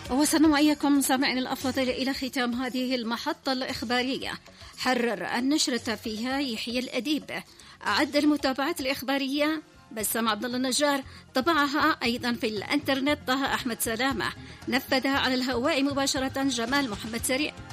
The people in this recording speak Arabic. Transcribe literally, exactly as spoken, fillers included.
وصلنا وإياكم سامعين الأفاضل إلى ختام هذه المحطة الإخبارية. حرر النشرة فيها يحيى الأديب، أعد المتابعات الإخبارية بسام عبد الله النجار، طبعها أيضا في الإنترنت طه أحمد سلامة، نفذها على الهواء مباشرة جمال محمد سريع.